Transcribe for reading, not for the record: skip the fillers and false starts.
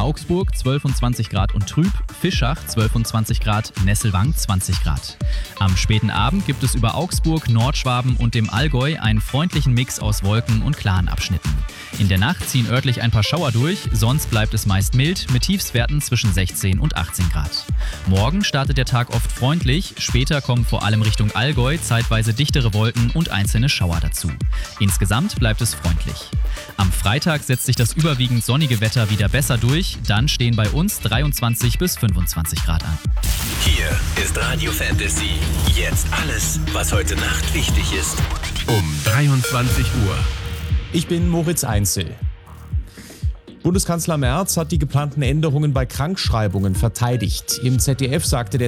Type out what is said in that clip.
Augsburg 12 und 20 Grad und trüb, Fischach 12 und 20 Grad, Nesselwang 20 Grad. Am späten Abend gibt es über Augsburg, Nordschwaben und dem Allgäu einen freundlichen Mix aus Wolken und klaren Abschnitten. In der Nacht ziehen örtlich ein paar Schauer durch, sonst bleibt es meist mild mit Tiefstwerten zwischen 16 und 18 Grad. Morgen startet der Tag oft freundlich, später kommen vor allem Richtung Allgäu zeitweise dichtere Wolken und einzelne Schauer dazu. Insgesamt bleibt es freundlich. Am Freitag setzt sich das überwiegend sonnige Wetter wieder besser durch, dann stehen bei uns 23 bis 25 Grad an. Hier ist Radio Fantasy. Jetzt alles, was heute Nacht wichtig ist. Um 23 Uhr. Ich bin Moritz Einzel. Bundeskanzler Merz hat die geplanten Änderungen bei Krankschreibungen verteidigt. Im ZDF sagte der